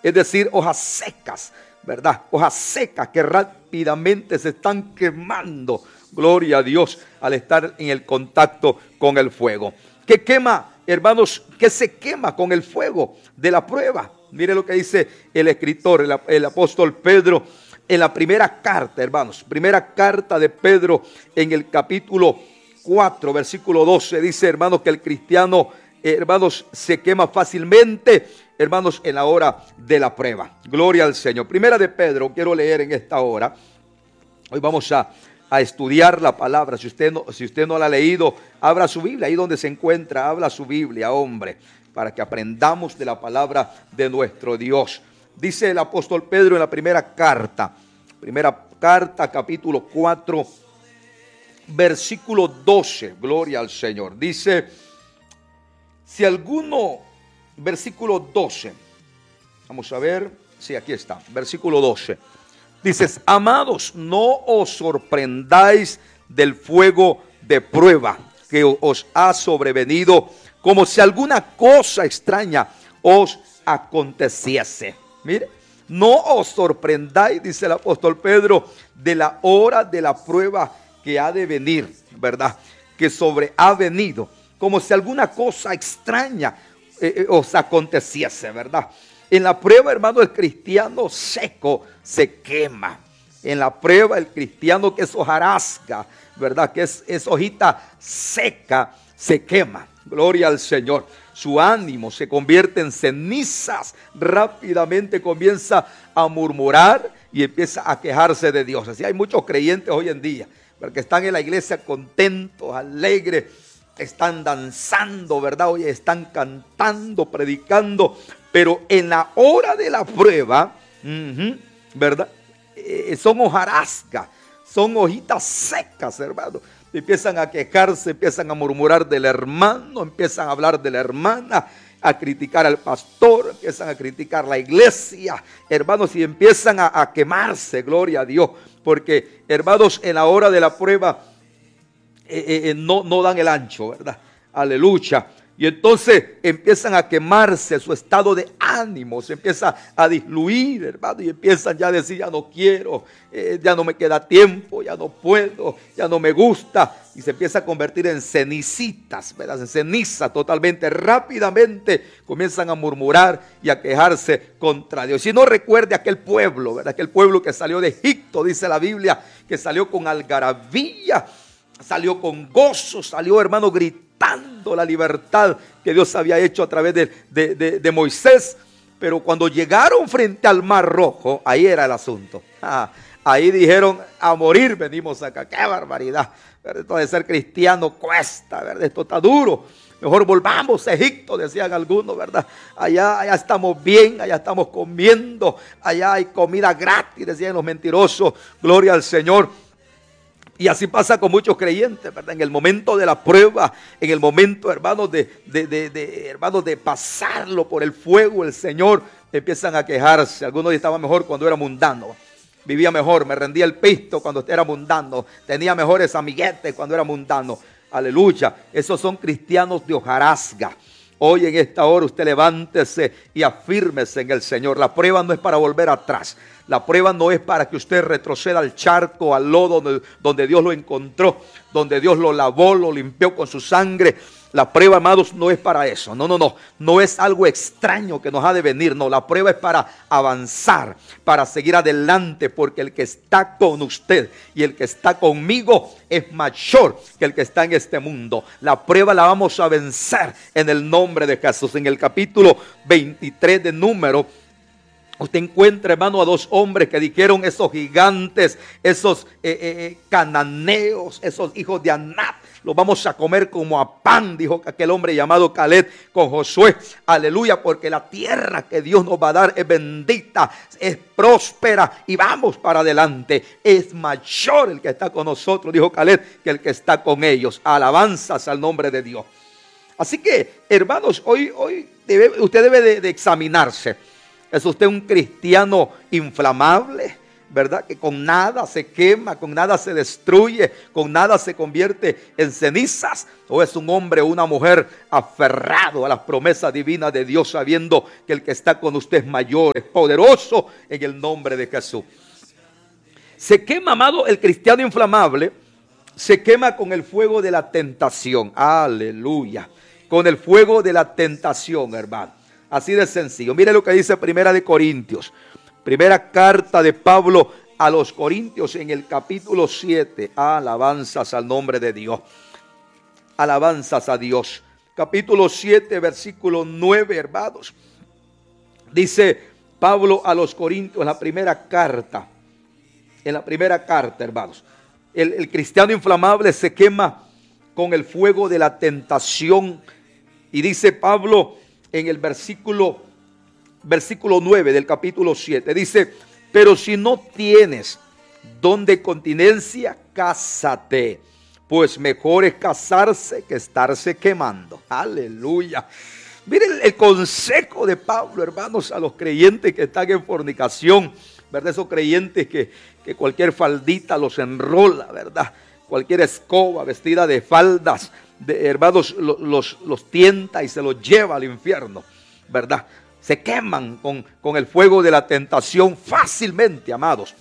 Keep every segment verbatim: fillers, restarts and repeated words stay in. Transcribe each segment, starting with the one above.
es decir, hojas secas, ¿verdad? Hojas secas que rápidamente se están quemando, gloria a Dios, al estar en el contacto con el fuego. ¿Qué quema, hermanos? ¿Qué se quema con el fuego de la prueba? Mire lo que dice el escritor, el, el apóstol Pedro, en la primera carta, hermanos, primera carta de Pedro, en el capítulo cuatro, versículo doce, dice, hermanos, que el cristiano, hermanos, se quema fácilmente, hermanos, en la hora de la prueba. Gloria al Señor. Primera de Pedro, quiero leer en esta hora. Hoy vamos a, a estudiar la palabra. Si usted, no, si usted no la ha leído, abra su Biblia, ahí donde se encuentra, abra su Biblia, hombre, para que aprendamos de la palabra de nuestro Dios. Dice el apóstol Pedro en la primera carta, primera carta, capítulo cuatro, versículo doce, gloria al Señor. Dice, si alguno, versículo doce, vamos a ver, sí, aquí está, versículo doce. Dices, amados, no os sorprendáis del fuego de prueba que os ha sobrevenido, como si alguna cosa extraña os aconteciese. Mire, no os sorprendáis, dice el apóstol Pedro, de la hora de la prueba que ha de venir, ¿verdad? Que sobre ha venido, como si alguna cosa extraña eh, os aconteciese, ¿verdad? En la prueba, hermano, el cristiano seco se quema. En la prueba, el cristiano que es hojarasca, ¿verdad? Que es, es hojita seca, se quema. Gloria al Señor. Su ánimo se convierte en cenizas. Rápidamente comienza a murmurar y empieza a quejarse de Dios. Así hay muchos creyentes hoy en día, porque están en la iglesia contentos, alegres, están danzando, ¿verdad? Hoy están cantando, predicando, pero en la hora de la prueba, uh-huh, ¿verdad? Eh, son hojarascas, son hojitas secas, hermano. Empiezan a quejarse, empiezan a murmurar del hermano, empiezan a hablar de la hermana, a criticar al pastor, empiezan a criticar la iglesia, hermanos, y empiezan a, a quemarse, gloria a Dios, porque, hermanos, en la hora de la prueba eh, eh, no, no dan el ancho, ¿verdad? Aleluya. Y entonces empiezan a quemarse, su estado de ánimo se empieza a disluir, hermano, y empiezan ya a decir, ya no quiero, eh, ya no me queda tiempo, ya no puedo, ya no me gusta, y se empieza a convertir en cenicitas, ¿verdad? En ceniza totalmente, rápidamente comienzan a murmurar y a quejarse contra Dios. Si no, recuerde aquel pueblo, ¿verdad? Aquel pueblo que salió de Egipto, dice la Biblia, que salió con algarabía, salió con gozo, salió, hermano, gritando la libertad que Dios había hecho a través de, de, de, de Moisés. Pero cuando llegaron frente al Mar Rojo, ahí era el asunto. Ah, ahí dijeron, a morir venimos acá. ¡Qué barbaridad! Esto de ser cristiano cuesta, ¿verdad? Esto está duro. Mejor volvamos a Egipto, decían algunos, ¿verdad? Allá, allá estamos bien, allá estamos comiendo, allá hay comida gratis, decían los mentirosos. Gloria al Señor. Y así pasa con muchos creyentes, ¿verdad? En el momento de la prueba, en el momento, hermanos, de, de, de, de, hermanos, de pasarlo por el fuego, el Señor, empiezan a quejarse. Algunos estaban mejor cuando era mundano, vivía mejor, me rendía el pisto cuando era mundano, tenía mejores amiguetes cuando era mundano. Aleluya, esos son cristianos de hojarasca. Hoy en esta hora usted levántese y afírmese en el Señor. La prueba no es para volver atrás. La prueba no es para que usted retroceda al charco, al lodo donde, donde Dios lo encontró, donde Dios lo lavó, lo limpió con su sangre. La prueba, amados, no es para eso. No, no, no. No es algo extraño que nos ha de venir. No, la prueba es para avanzar, para seguir adelante, porque el que está con usted y el que está conmigo es mayor que el que está en este mundo. La prueba la vamos a vencer en el nombre de Jesús. En el capítulo veintitrés de Números, usted encuentra, hermano, a dos hombres que dijeron, esos gigantes, esos eh, eh, cananeos, esos hijos de Anac, los vamos a comer como a pan, dijo aquel hombre llamado Caleb con Josué. Aleluya, porque la tierra que Dios nos va a dar es bendita, es próspera y vamos para adelante. Es mayor el que está con nosotros, dijo Caleb, que el que está con ellos. Alabanzas al nombre de Dios. Así que, hermanos, hoy, hoy debe, usted debe de, de examinarse. ¿Es usted un cristiano inflamable? ¿verdad? Que con nada se quema, con nada se destruye, con nada se convierte en cenizas. O es un hombre o una mujer aferrado a las promesas divinas de Dios, sabiendo que el que está con usted es mayor, es poderoso en el nombre de Jesús. Se quema, amado, el cristiano inflamable, se quema con el fuego de la tentación. Aleluya. Con el fuego de la tentación, hermano. Así de sencillo. Mire lo que dice Primera de Corintios. Primera carta de Pablo a los Corintios en el capítulo siete. Alabanzas al nombre de Dios. Alabanzas a Dios. Capítulo siete, versículo nueve, hermanos. Dice Pablo a los Corintios en la primera carta. En la primera carta, hermanos. El, el cristiano inflamable se quema con el fuego de la tentación. Y dice Pablo en el versículo Versículo nueve del capítulo siete, dice: pero si no tienes don de continencia, cásate, pues mejor es casarse que estarse quemando. Aleluya. Miren el consejo de Pablo, hermanos, a los creyentes que están en fornicación, ¿verdad? Esos creyentes que, que cualquier faldita los enrola, ¿verdad? Cualquier escoba vestida de faldas, de, hermanos, los, los, los tienta y se los lleva al infierno, ¿verdad? Se queman con, con el fuego de la tentación fácilmente, amados.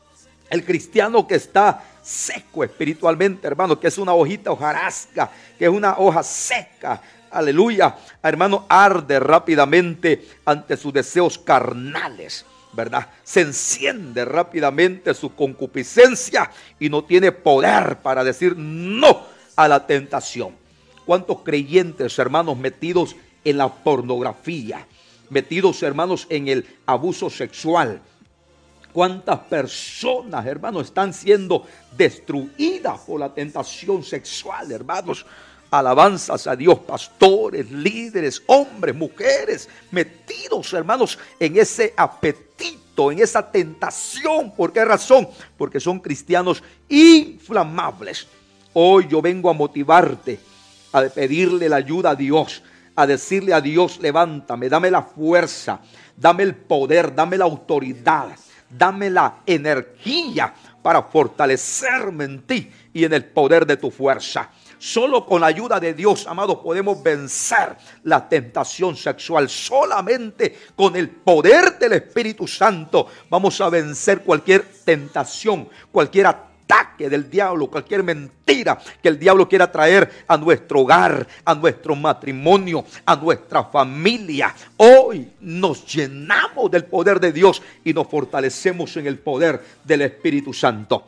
El cristiano que está seco espiritualmente, hermano, que es una hojita hojarasca, que es una hoja seca, aleluya, hermano, arde rápidamente ante sus deseos carnales, ¿verdad? Se enciende rápidamente su concupiscencia y no tiene poder para decir no a la tentación. ¿Cuántos creyentes, hermanos, metidos en la pornografía? Metidos, hermanos, en el abuso sexual. ¿Cuántas personas, hermanos, están siendo destruidas por la tentación sexual, hermanos? Alabanzas a Dios, pastores, líderes, hombres, mujeres, metidos, hermanos, en ese apetito, en esa tentación. ¿Por qué razón? Porque son cristianos inflamables. Hoy yo vengo a motivarte, a pedirle la ayuda a Dios, a decirle a Dios: levántame, dame la fuerza, dame el poder, dame la autoridad, dame la energía para fortalecerme en ti y en el poder de tu fuerza. Solo con la ayuda de Dios, amados, podemos vencer la tentación sexual. Solamente con el poder del Espíritu Santo vamos a vencer cualquier tentación, cualquier ataque ataque del diablo, cualquier mentira que el diablo quiera traer a nuestro hogar, a nuestro matrimonio, a nuestra familia. Hoy nos llenamos del poder de Dios y nos fortalecemos en el poder del Espíritu Santo.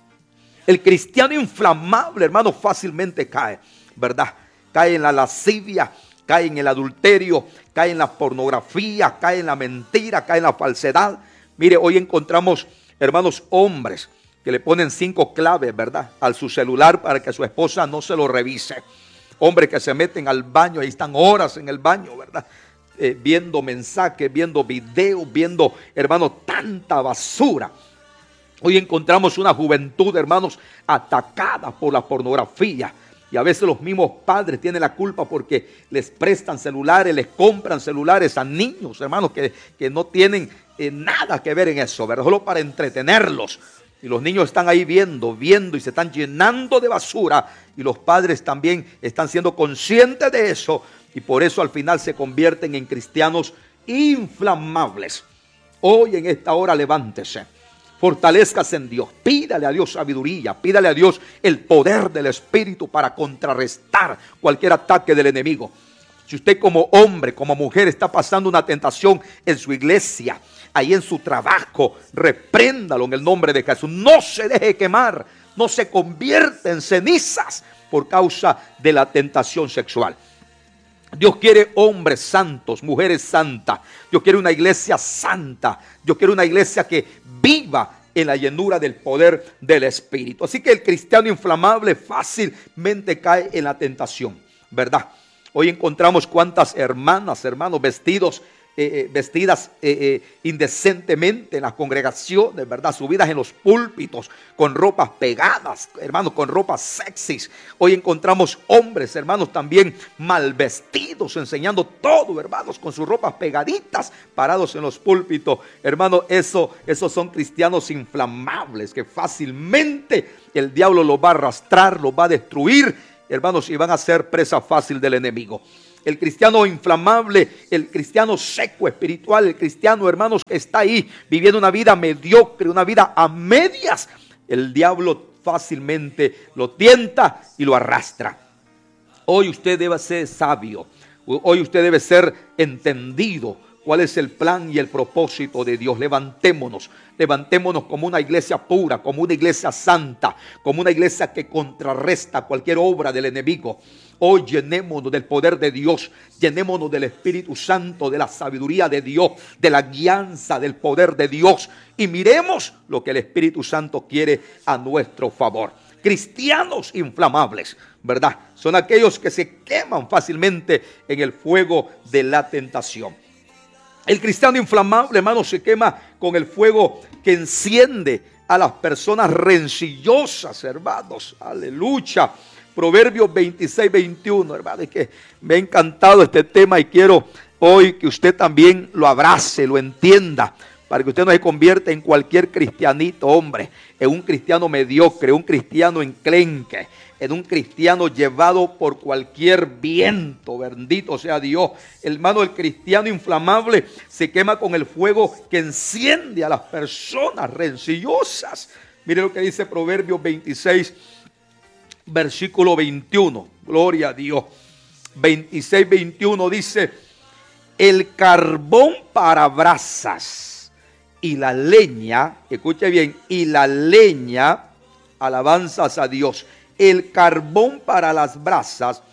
El cristiano inflamable, hermano, fácilmente cae, ¿verdad? Cae en la lascivia, cae en el adulterio, cae en la pornografía, cae en la mentira, cae en la falsedad. Mire, hoy encontramos, hermanos, hombres que le ponen cinco claves, ¿verdad?, a su celular para que su esposa no se lo revise. Hombres que se meten al baño y están horas en el baño, ¿verdad?, eh, viendo mensajes, viendo videos, viendo, hermanos, tanta basura. Hoy encontramos una juventud, hermanos, atacada por la pornografía. Y a veces los mismos padres tienen la culpa porque les prestan celulares, les compran celulares a niños, hermanos, que, que no tienen eh, nada que ver en eso, ¿verdad?, solo para entretenerlos. Y los niños están ahí viendo, viendo y se están llenando de basura. Y los padres también están siendo conscientes de eso. Y por eso al final se convierten en cristianos inflamables. Hoy en esta hora levántese. Fortalézcase en Dios. Pídale a Dios sabiduría. Pídale a Dios el poder del Espíritu para contrarrestar cualquier ataque del enemigo. Si usted como hombre, como mujer está pasando una tentación en su iglesia, ahí en su trabajo, repréndalo en el nombre de Jesús. No se deje quemar, no se convierta en cenizas por causa de la tentación sexual. Dios quiere hombres santos, mujeres santas. Dios quiere una iglesia santa. Dios quiere una iglesia que viva en la llenura del poder del Espíritu. Así que el cristiano inflamable fácilmente cae en la tentación, ¿verdad? Hoy encontramos cuántas hermanas, hermanos, vestidos eh, vestidas eh, eh, indecentemente en las congregaciones, ¿verdad? Subidas en los púlpitos, con ropas pegadas, hermanos, con ropas sexys. Hoy encontramos hombres, hermanos, también mal vestidos, enseñando todo, hermanos, con sus ropas pegaditas, parados en los púlpitos. Hermanos, eso, esos son cristianos inflamables que fácilmente el diablo los va a arrastrar, los va a destruir, hermanos, y van a ser presa fácil del enemigo. El cristiano inflamable, el cristiano seco espiritual, el cristiano, hermanos, que está ahí viviendo una vida mediocre, una vida a medias, el diablo fácilmente lo tienta y lo arrastra. Hoy usted debe ser sabio, hoy usted debe ser entendido cuál es el plan y el propósito de Dios. Levantémonos, levantémonos como una iglesia pura, como una iglesia santa, como una iglesia que contrarresta cualquier obra del enemigo. Hoy llenémonos del poder de Dios, llenémonos del Espíritu Santo, de la sabiduría de Dios, de la guianza del poder de Dios, y miremos lo que el Espíritu Santo quiere a nuestro favor. Cristianos inflamables, ¿verdad? Son aquellos que se queman fácilmente en el fuego de la tentación. El cristiano inflamable, hermano, se quema con el fuego que enciende a las personas rencillosas, hermanos. Aleluya. Proverbios veintiséis, veintiuno, hermano. Es que me ha encantado este tema y quiero hoy que usted también lo abrace, lo entienda, para que usted no se convierta en cualquier cristianito, hombre, en un cristiano mediocre, un cristiano enclenque, en un cristiano llevado por cualquier viento. Bendito sea Dios. Hermano, el cristiano inflamable se quema con el fuego que enciende a las personas rencillosas. Mire lo que dice Proverbios veintiséis, versículo veintiuno. Gloria a Dios. veintiséis, veintiuno dice: el carbón para brasas y la leña, escuche bien, y la leña, alabanzas a Dios. El carbón para las brasas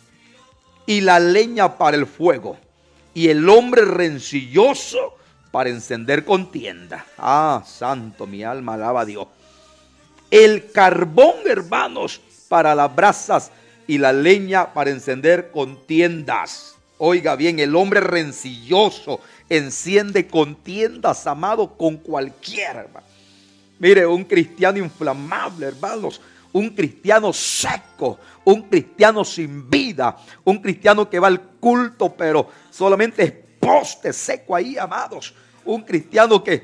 y la leña para el fuego, y el hombre rencilloso para encender contienda. Ah, santo, mi alma alaba a Dios. El carbón, hermanos, para las brasas y la leña para encender contiendas. Oiga bien, el hombre rencilloso enciende contiendas, amado, con cualquiera, hermano. Mire, un cristiano inflamable, hermanos, un cristiano seco, un cristiano sin vida, un cristiano que va al culto pero solamente es poste seco ahí, amados. Un cristiano que,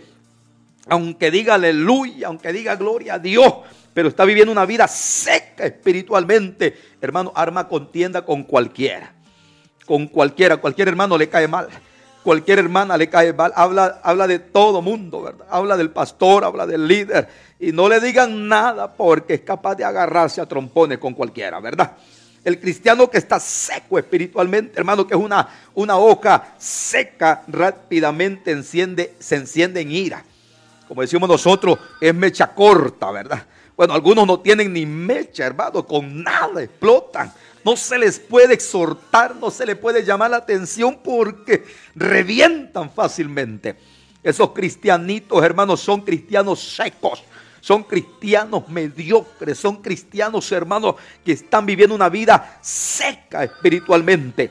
aunque diga aleluya, aunque diga gloria a Dios, pero está viviendo una vida seca espiritualmente, hermano, arma contienda con cualquiera. Con cualquiera, cualquier hermano le cae mal, cualquier hermana le cae mal, habla, habla de todo mundo, ¿verdad? Habla del pastor, habla del líder, y no le digan nada porque es capaz de agarrarse a trompones con cualquiera, ¿verdad? El cristiano que está seco espiritualmente, hermano, que es una, una hoja seca, rápidamente enciende, se enciende en ira. Como decimos nosotros, es mecha corta, ¿verdad? Bueno, algunos no tienen ni mecha, hermano, con nada explotan. No se les puede exhortar, no se les puede llamar la atención porque revientan fácilmente. Esos cristianitos, hermanos, son cristianos secos, son cristianos mediocres, son cristianos, hermanos, que están viviendo una vida seca espiritualmente.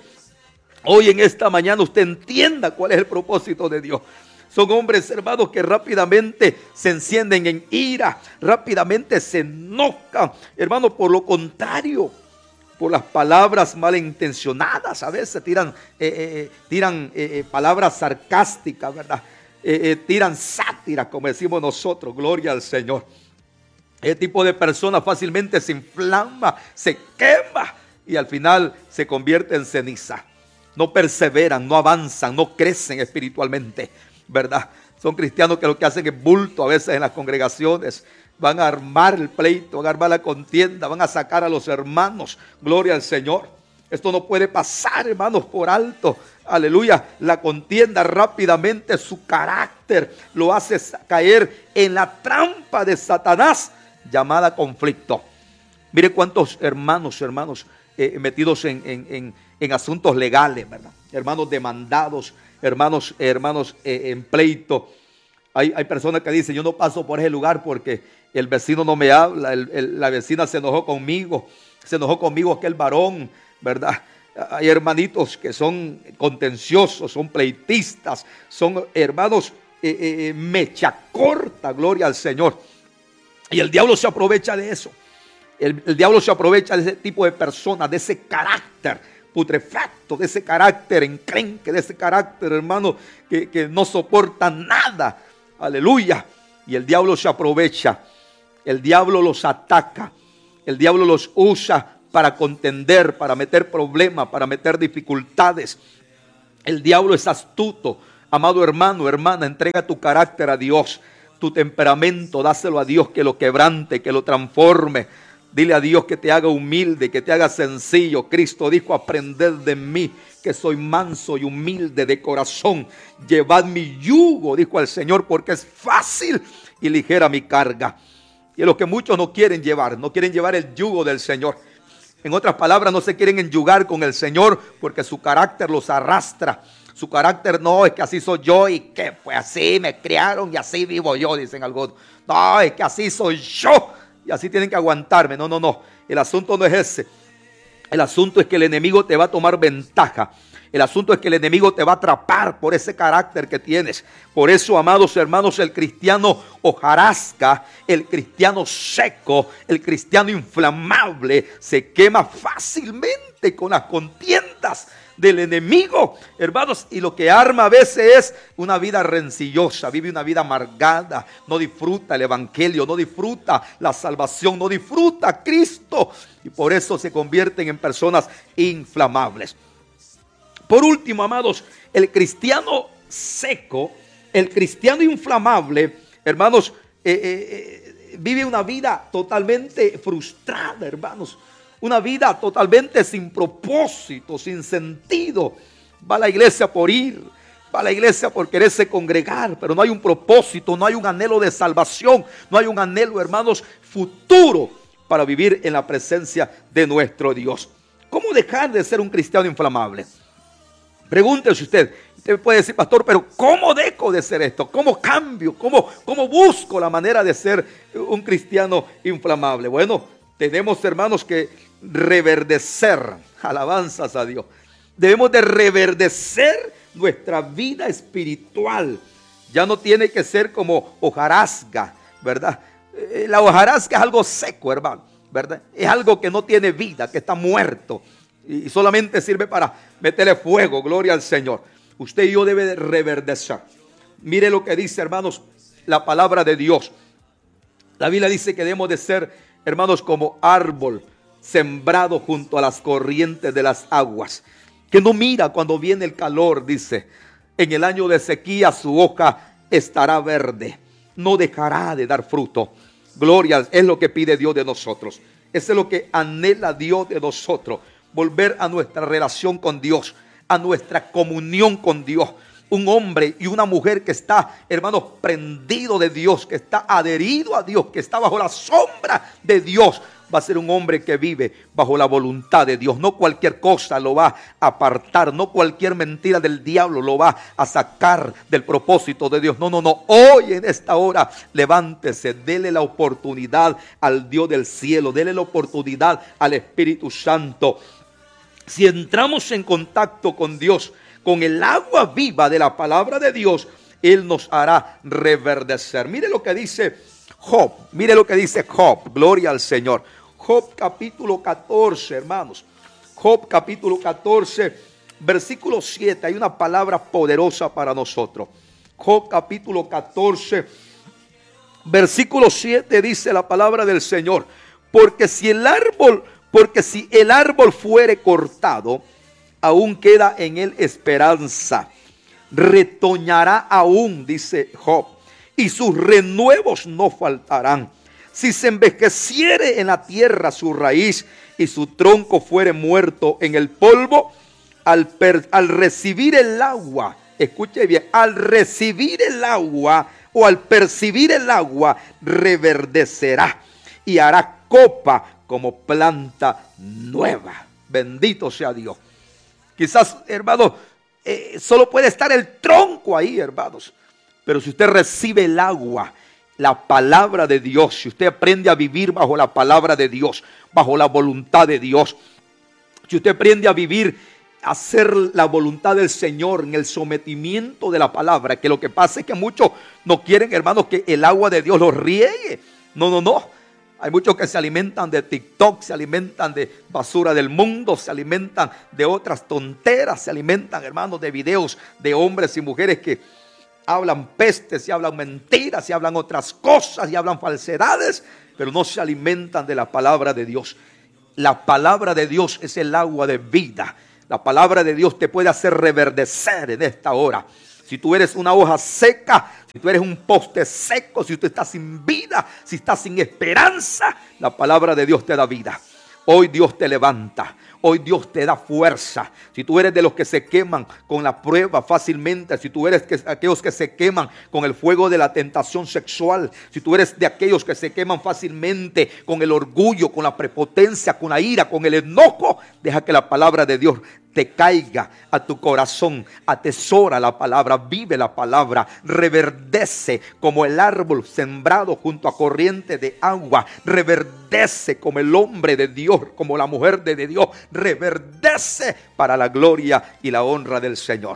Hoy en esta mañana usted entienda cuál es el propósito de Dios. Son hombres, hermanos, que rápidamente se encienden en ira, rápidamente se enojan, hermanos, por lo contrario, por las palabras malintencionadas, a veces tiran, eh, eh, tiran eh, eh, palabras sarcásticas, ¿verdad? Eh, eh, tiran sátiras, como decimos nosotros, gloria al Señor. Ese tipo de personas fácilmente se inflama, se quema y al final se convierte en ceniza. No perseveran, no avanzan, no crecen espiritualmente, ¿verdad? Son cristianos que lo que hacen es bulto a veces en las congregaciones. Van a armar el pleito, van a armar la contienda, van a sacar a los hermanos. Gloria al Señor. Esto no puede pasar, hermanos, por alto. Aleluya. La contienda rápidamente su carácter lo hace caer en la trampa de Satanás llamada conflicto. Mire cuántos hermanos, hermanos eh, metidos en, en, en, en asuntos legales, ¿verdad? Hermanos demandados, hermanos, hermanos eh, en pleito. Hay, hay personas que dicen, yo no paso por ese lugar porque el vecino no me habla, el, el, la vecina se enojó conmigo, se enojó conmigo aquel varón, ¿verdad? Hay hermanitos que son contenciosos, son pleitistas, son hermanos eh, eh, mecha corta, gloria al Señor. Y el diablo se aprovecha de eso. El, el diablo se aprovecha de ese tipo de personas, de ese carácter putrefacto, de ese carácter encrenque, de ese carácter, hermano, que, que no soporta nada. Aleluya. Y el diablo se aprovecha. El diablo los ataca. El diablo los usa para contender, para meter problemas, para meter dificultades. El diablo es astuto. Amado hermano, hermana, entrega tu carácter a Dios. Tu temperamento, dáselo a Dios, que lo quebrante, que lo transforme. Dile a Dios que te haga humilde, que te haga sencillo. Cristo dijo: aprended de mí, que soy manso y humilde de corazón. Llevad mi yugo, dijo el Señor, porque es fácil y ligera mi carga. Y es lo que muchos no quieren llevar, no quieren llevar el yugo del Señor. En otras palabras, no se quieren enyugar con el Señor porque su carácter los arrastra. Su carácter no es que así soy yo y que pues así me criaron y así vivo yo, dicen algunos. No, es que así soy yo y así tienen que aguantarme. No, no, no. El asunto no es ese. El asunto es que el enemigo te va a tomar ventaja. El asunto es que el enemigo te va a atrapar por ese carácter que tienes. Por eso, amados hermanos, el cristiano hojarasca, el cristiano seco, el cristiano inflamable se quema fácilmente con las contiendas del enemigo, hermanos, y lo que arma a veces es una vida rencillosa, vive una vida amargada, no disfruta el evangelio, no disfruta la salvación, no disfruta a Cristo, y por eso se convierten en personas inflamables. Por último, amados, el cristiano seco, el cristiano inflamable, hermanos, eh, eh, vive una vida totalmente frustrada, hermanos. Una vida totalmente sin propósito, sin sentido. Va a la iglesia por ir, va a la iglesia por quererse congregar, pero no hay un propósito, no hay un anhelo de salvación, no hay un anhelo, hermanos, futuro para vivir en la presencia de nuestro Dios. ¿Cómo dejar de ser un cristiano inflamable? Pregúntese usted. Usted puede decir: pastor, pero ¿cómo dejo de ser esto? ¿Cómo cambio? ¿Cómo, cómo busco la manera de ser un cristiano inflamable? Bueno, tenemos, hermanos, que reverdecer. Alabanzas a Dios. Debemos de reverdecer nuestra vida espiritual. Ya no tiene que ser como hojarasca, ¿verdad? La hojarasca es algo seco, hermano, ¿verdad? Es algo que no tiene vida, que está muerto y solamente sirve para meterle fuego. Gloria al Señor. Usted y yo debe de reverdecer. Mire lo que dice, hermanos, la palabra de Dios. La Biblia dice que debemos de ser, hermanos, como árbol sembrado junto a las corrientes de las aguas, que no mira cuando viene el calor, dice. En el año de sequía su hoja estará verde, no dejará de dar fruto. Gloria, es lo que pide Dios de nosotros. Eso es lo que anhela Dios de nosotros. Volver a nuestra relación con Dios, a nuestra comunión con Dios. Un hombre y una mujer que está, hermanos, prendido de Dios, que está adherido a Dios, que está bajo la sombra de Dios, va a ser un hombre que vive bajo la voluntad de Dios. No cualquier cosa lo va a apartar, no cualquier mentira del diablo lo va a sacar del propósito de Dios. No, no, no. Hoy en esta hora levántese, dele la oportunidad al Dios del cielo, dele la oportunidad al Espíritu Santo. Si entramos en contacto con Dios, con el agua viva de la palabra de Dios, Él nos hará reverdecer. Mire lo que dice Job, mire lo que dice Job, gloria al Señor. Job capítulo catorce, hermanos. Job capítulo catorce, versículo siete, hay una palabra poderosa para nosotros. Job capítulo catorce, versículo siete dice la palabra del Señor: porque si el árbol, porque si el árbol fuere cortado, aún queda en él esperanza. Retoñará aún, dice Job, y sus renuevos no faltarán. Si se envejeciere en la tierra su raíz y su tronco fuere muerto en el polvo, al, per, al recibir el agua, escuche bien, al recibir el agua o al percibir el agua, reverdecerá y hará copa como planta nueva. Bendito sea Dios. Quizás, hermanos, eh, solo puede estar el tronco ahí, hermanos. Pero si usted recibe el agua, la palabra de Dios, si usted aprende a vivir bajo la palabra de Dios, bajo la voluntad de Dios, si usted aprende a vivir hacer la voluntad del Señor, en el sometimiento de la palabra. Que lo que pasa es que muchos no quieren, hermanos, que el agua de Dios los riegue. No, no, no. Hay muchos que se alimentan de TikTok, se alimentan de basura del mundo, se alimentan de otras tonteras, se alimentan, hermanos, de videos de hombres y mujeres que hablan pestes, y hablan mentiras, y hablan otras cosas, y hablan falsedades, pero no se alimentan de la palabra de Dios. La palabra de Dios es el agua de vida. La palabra de Dios te puede hacer reverdecer en esta hora. Si tú eres una hoja seca, si tú eres un poste seco, si tú estás sin vida, si estás sin esperanza, la palabra de Dios te da vida. Hoy Dios te levanta. Hoy Dios te da fuerza. Si tú eres de los que se queman con la prueba fácilmente, si tú eres de aquellos que se queman con el fuego de la tentación sexual, si tú eres de aquellos que se queman fácilmente con el orgullo, con la prepotencia, con la ira, con el enojo, deja que la palabra de Dios te caiga a tu corazón. Atesora la palabra, vive la palabra, reverdece como el árbol sembrado junto a corriente de agua, reverdece como el hombre de Dios, como la mujer de Dios, reverdece para la gloria y la honra del Señor.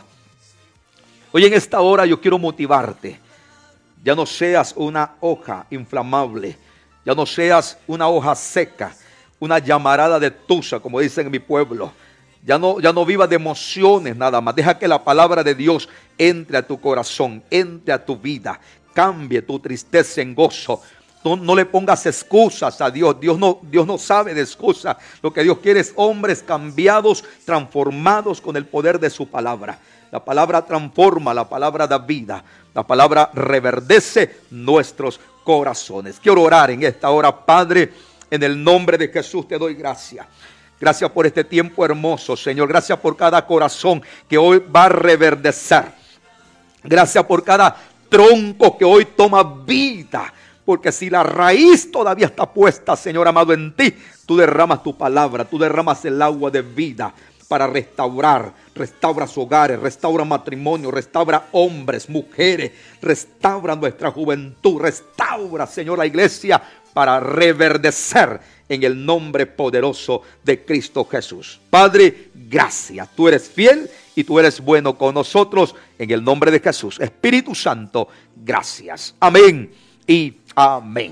Hoy en esta hora yo quiero motivarte. Ya no seas una hoja inflamable, ya no seas una hoja seca, una llamarada de tusa, como dicen en mi pueblo. Ya no, ya no vivas de emociones nada más. Deja que la palabra de Dios entre a tu corazón, entre a tu vida, cambie tu tristeza en gozo. No, no le pongas excusas a Dios. Dios no, Dios no sabe de excusas. Lo que Dios quiere es hombres cambiados, transformados con el poder de su palabra. La palabra transforma, la palabra da vida, la palabra reverdece nuestros corazones. Quiero orar en esta hora, Padre, en el nombre de Jesús te doy gracias. Gracias por este tiempo hermoso, Señor. Gracias por cada corazón que hoy va a reverdecer. Gracias por cada tronco que hoy toma vida. Porque si la raíz todavía está puesta, Señor amado, en ti, tú derramas tu palabra, tú derramas el agua de vida para restaurar. Restaura sus hogares, restaura matrimonio, restaura hombres, mujeres, restaura nuestra juventud, restaura, Señor, la iglesia para reverdecer en el nombre poderoso de Cristo Jesús. Padre, gracias. Tú eres fiel y tú eres bueno con nosotros en el nombre de Jesús. Espíritu Santo, gracias. Amén y amén.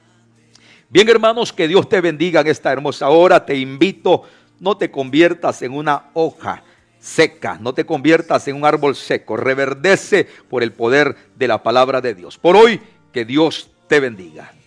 Bien, hermanos, que Dios te bendiga en esta hermosa hora. Te invito, no te conviertas en una hoja seca, no te conviertas en un árbol seco. Reverdece por el poder de la palabra de Dios. Por hoy, que Dios te bendiga.